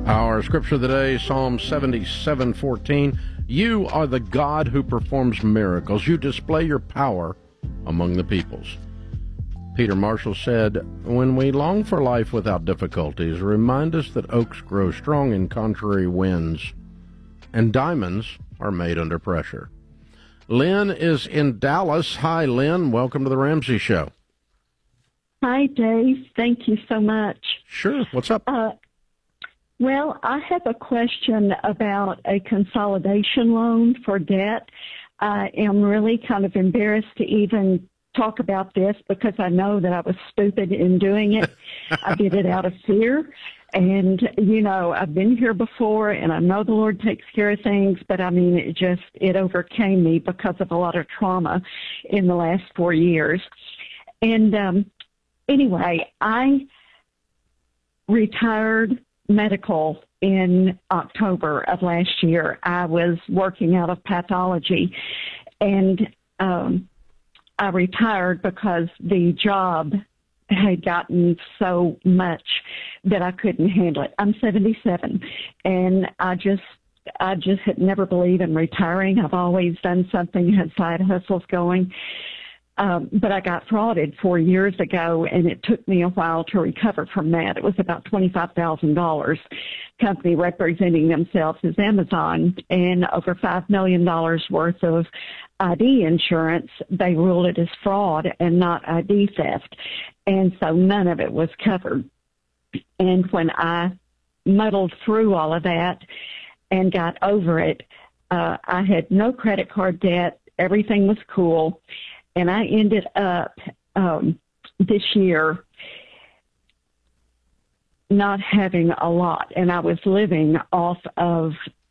Our scripture of the day, Psalm 77:14. You are the God who performs miracles. You display your power among the peoples. Peter Marshall said, when we long for life without difficulties, remind us that oaks grow strong in contrary winds, and diamonds are made under pressure. Lynn is in Dallas. Hi, Lynn. Welcome to the Ramsey Show. Hi, Dave. Thank you so much. Sure. What's up? Well, I have a question about a consolidation loan for debt. I am really kind of embarrassed to even talk about this because I know that I was stupid in doing it. I did it out of fear. And, you know, I've been here before and I know the Lord takes care of things, but I mean, it overcame me because of a lot of trauma in the last 4 years. And anyway, I retired medical in October of last year. I was working out of pathology, and I retired because the job had gotten so much that I couldn't handle it. I'm 77, and I just had never believed in retiring. I've always done something, had side hustles going. But I got frauded 4 years ago, and it took me a while to recover from that. It was about $25,000. Company representing themselves as Amazon, and over $5 million worth of ID insurance. They ruled it as fraud and not ID theft, and so none of it was covered. And when I muddled through all of that and got over it, I had no credit card debt. Everything was cool. And I ended up this year not having a lot, and I was living off of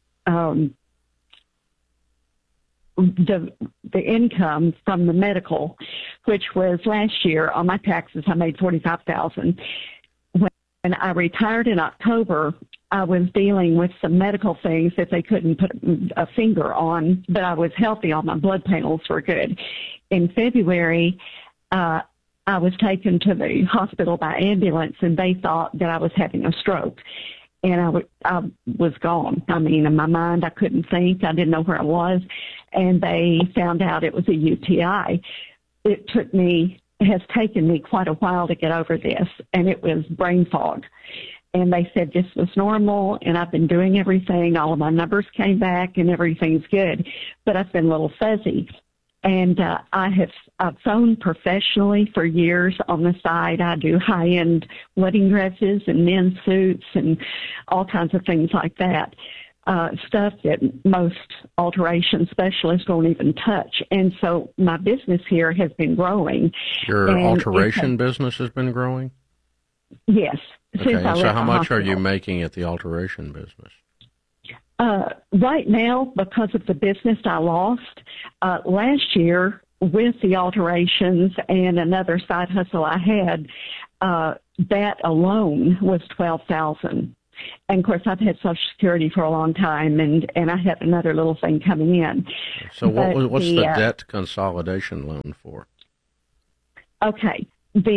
the income from the medical, which was last year on my taxes. I made $45,000. When I retired in October, I was dealing with some medical things that they couldn't put a finger on, but I was healthy. All my blood panels were good. In February, I was taken to the hospital by ambulance, and they thought that I was having a stroke. And I was gone. I mean, in my mind, I couldn't think. I didn't know where I was. And they found out it was a UTI. It has taken me quite a while to get over this, and it was brain fog. And they said this was normal, and I've been doing everything. All of my numbers came back, and everything's good. But I've been a little fuzzy. And I've sewn professionally for years on the side. I do high-end wedding dresses and men's suits and all kinds of things like that, stuff that most alteration specialists don't even touch. And so my business here has been growing. Your alteration business has been growing? Yes. Okay, and so how much are you making at the alteration business? Right now, because of the business I lost last year with the alterations and another side hustle I had, that alone was $12,000. And of course, I've had Social Security for a long time, and I have another little thing coming in. So what's the debt consolidation loan for? Okay,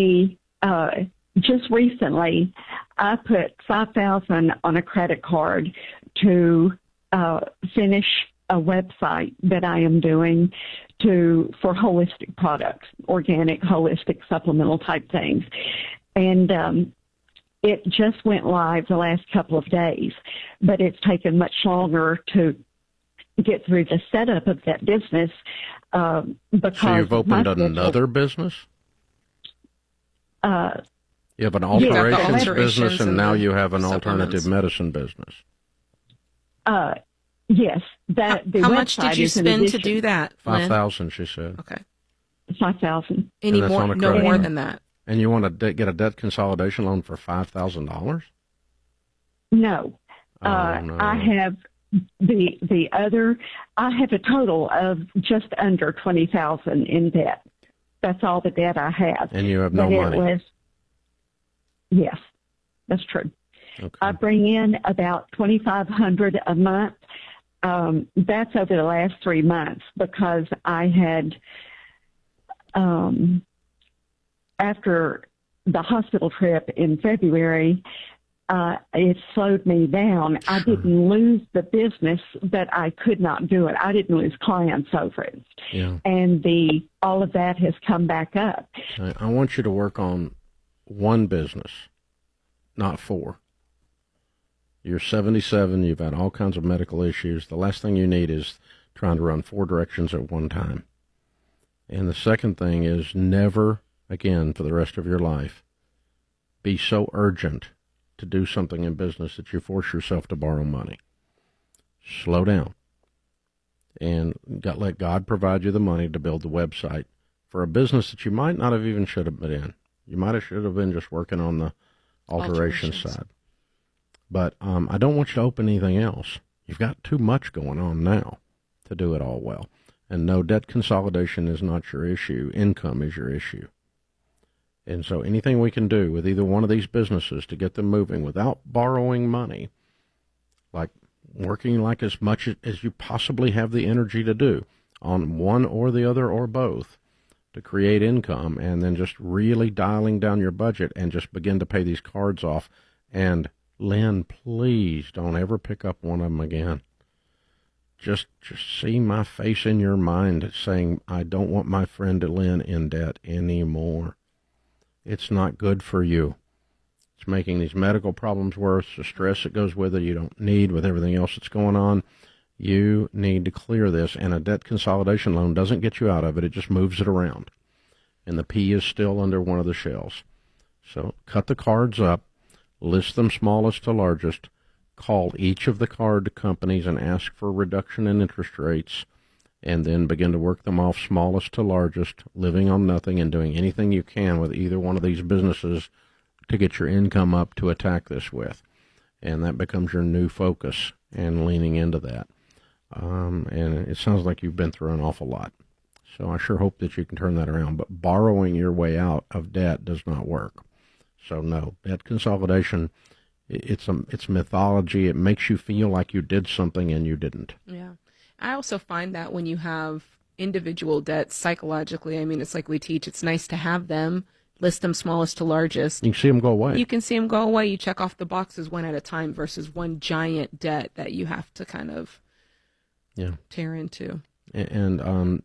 just recently, I put $5,000 on a credit card to finish a website that I am doing for holistic products, organic, holistic, supplemental type things. And it just went live the last couple of days, but it's taken much longer to get through the setup of that business. Because so you've opened another business? You have an alterations business, and now you have an alternative medicine business. Yes. How much did you spend to do that, Lynn? $5,000, she said. Okay. $5,000. No more than that. And you want to get a debt consolidation loan for $5,000? No. No. I have I have a total of just under $20,000 in debt. That's all the debt I have. And you have no money? Yes, that's true. Okay. I bring in about $2,500 a month. That's over the last 3 months because I had, after the hospital trip in February, it slowed me down. I didn't lose the business, but I could not do it. I didn't lose clients over it. Yeah. And all of that has come back up. I want you to work on one business, not 4. You're 77. You've had all kinds of medical issues. The last thing you need is trying to run 4 directions at one time. And the second thing is never again for the rest of your life be so urgent to do something in business that you force yourself to borrow money. Slow down and let God provide you the money to build the website for a business that you might not have even should have been in. You should have been just working on the alteration side. But I don't want you to open anything else. You've got too much going on now to do it all well. And no, debt consolidation is not your issue. Income is your issue. And so anything we can do with either one of these businesses to get them moving without borrowing money, like working like as much as you possibly have the energy to do on one or the other or both to create income, and then just really dialing down your budget and just begin to pay these cards off. And Lynn, please don't ever pick up one of them again. Just see my face in your mind saying, I don't want my friend Lynn in debt anymore. It's not good for you. It's making these medical problems worse, the stress that goes with it you don't need with everything else that's going on. You need to clear this, and a debt consolidation loan doesn't get you out of it. It just moves it around. And the P is still under one of the shells. So cut the cards up, list them smallest to largest, call each of the card companies and ask for a reduction in interest rates, and then begin to work them off smallest to largest, living on nothing and doing anything you can with either one of these businesses to get your income up to attack this with. And that becomes your new focus and leaning into that. And it sounds like you've been through an awful lot. So I sure hope that you can turn that around. But borrowing your way out of debt does not work. So no, debt consolidation, it's mythology. It makes you feel like you did something and you didn't. Yeah. I also find that when you have individual debts psychologically, I mean, it's like we teach, it's nice to have them, list them smallest to largest. You can see them go away. You can see them go away. You check off the boxes one at a time versus one giant debt that you have to kind of tear into. And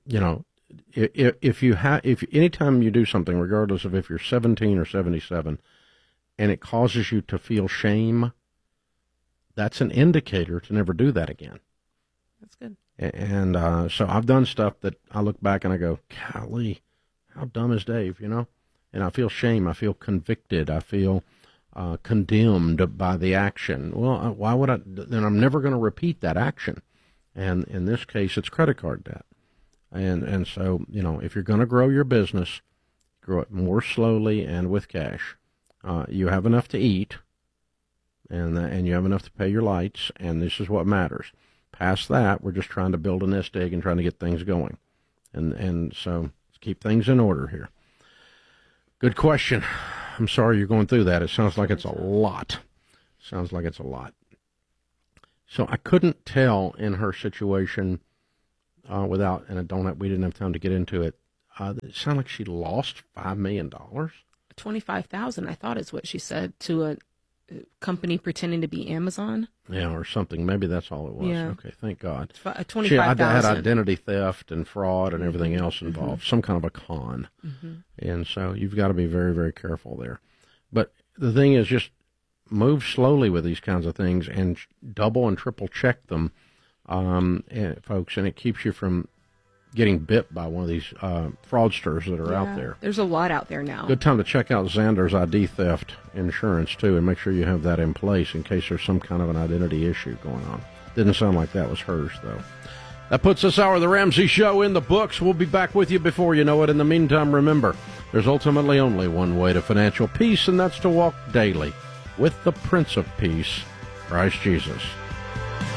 if anytime you do something, regardless of if you're 17 or 77, and it causes you to feel shame, that's an indicator to never do that again. That's good. And so I've done stuff that I look back and I go, golly, how dumb is Dave, And I feel shame. I feel convicted. I feel condemned by the action. Well, why would I? Then I'm never going to repeat that action. And in this case, it's credit card debt. And so, if you're going to grow your business, grow it more slowly and with cash. You have enough to eat, and you have enough to pay your lights, and this is what matters. Past that, we're just trying to build a nest egg and trying to get things going. And so let's keep things in order here. Good question. I'm sorry you're going through that. It sounds like it's a lot. So I couldn't tell in her situation we didn't have time to get into it. It sounded like she lost $5 million. $25,000, I thought is what she said, to a company pretending to be Amazon. Yeah, or something. Maybe that's all it was. Yeah. Okay, thank God. $25,000. She had identity theft and fraud and everything else involved, some kind of a con. And so you've got to be very, very careful there. But the thing is, just move slowly with these kinds of things and double and triple check them, folks, and it keeps you from getting bit by one of these fraudsters that are out there. There's a lot out there now. Good time to check out Xander's ID theft insurance, too, and make sure you have that in place in case there's some kind of an identity issue going on. Didn't sound like that was hers, though. That puts this hour of The Ramsey Show in the books. We'll be back with you before you know it. In the meantime, remember, there's ultimately only one way to financial peace, and that's to walk daily with the Prince of Peace, Christ Jesus.